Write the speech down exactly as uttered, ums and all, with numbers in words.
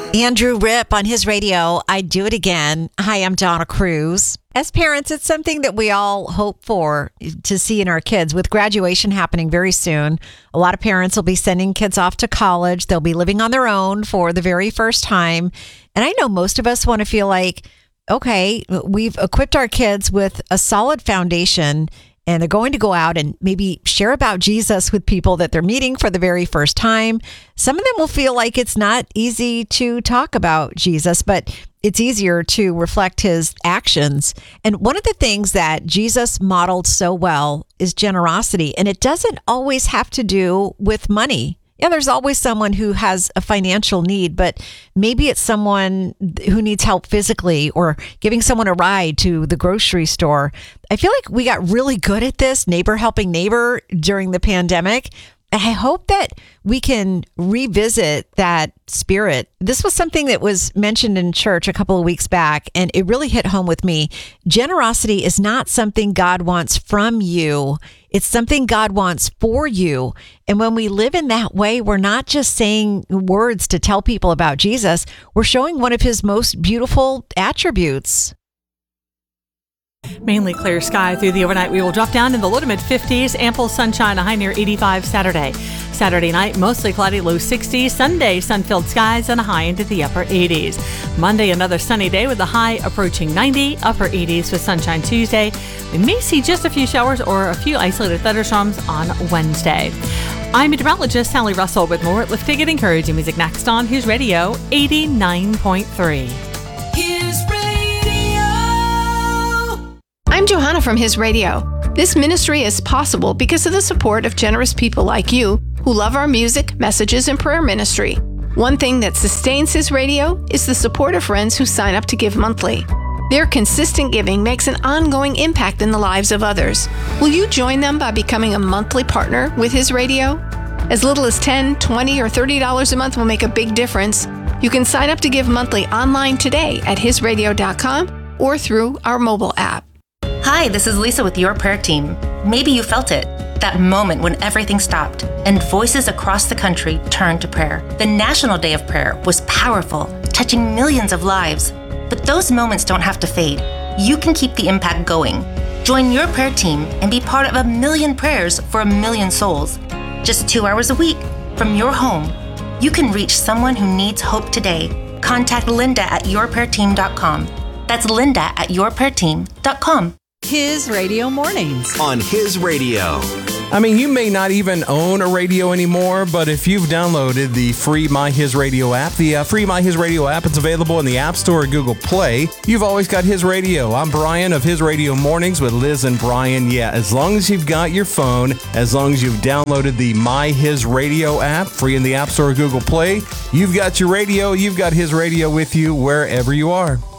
Andrew Ripp on his radio. I'd do it again. Hi, I'm Donna Cruz. As parents, it's something that we all hope for to see in our kids. With graduation happening very soon, a lot of parents will be sending kids off to college. They'll be living on their own for the very first time. And I know most of us want to feel like, okay, we've equipped our kids with a solid foundation and they're going to go out and maybe share about Jesus with people that they're meeting for the very first time. Some of them will feel like it's not easy to talk about Jesus, but it's easier to reflect his actions. And one of the things that Jesus modeled so well is generosity. And it doesn't always have to do with money. Yeah, there's always someone who has a financial need, but maybe it's someone who needs help physically or giving someone a ride to the grocery store. I feel like we got really good at this, neighbor helping neighbor, during the pandemic. I hope that we can revisit that spirit. This was something that was mentioned in church a couple of weeks back, and it really hit home with me. Generosity is not something God wants from you. It's something God wants for you. And when we live in that way, we're not just saying words to tell people about Jesus. We're showing one of his most beautiful attributes. Mainly clear sky through the overnight. We will drop down in the low to mid fifties. Ample sunshine, a high near eighty-five Saturday. Saturday night, mostly cloudy, low sixties. Sunday, sun-filled skies and a high into the upper eighties. Monday, another sunny day with a high approaching ninety. Upper eighties with sunshine Tuesday. We may see just a few showers or a few isolated thunderstorms on Wednesday. I'm meteorologist Sally Russell with more uplifting and encouraging music next on His Radio eighty-nine point three. His Radio. I'm Johanna from His Radio. This ministry is possible because of the support of generous people like you who love our music, messages, and prayer ministry. One thing that sustains His Radio is the support of friends who sign up to give monthly. Their consistent giving makes an ongoing impact in the lives of others. Will you join them by becoming a monthly partner with His Radio? As little as ten dollars, twenty dollars, or thirty dollars a month will make a big difference. You can sign up to give monthly online today at his radio dot com or through our mobile app. Hi, this is Lisa with Your Prayer Team. Maybe you felt it, that moment when everything stopped and voices across the country turned to prayer. The National Day of Prayer was powerful, touching millions of lives. But those moments don't have to fade. You can keep the impact going. Join Your Prayer Team and be part of a million prayers for a million souls. Just two hours a week from your home, you can reach someone who needs hope today. Contact Linda at your prayer team dot com. That's Linda at your prayer team dot com. His Radio Mornings. On His Radio. I mean, you may not even own a radio anymore, but if you've downloaded the free My His Radio app, the uh, free My His Radio app, it's available in the App Store or Google Play. You've always got His Radio. I'm Brian of His Radio Mornings with Liz and Brian. Yeah, as long as you've got your phone, as long as you've downloaded the My His Radio app, free in the App Store or Google Play, you've got your radio, you've got His Radio with you wherever you are.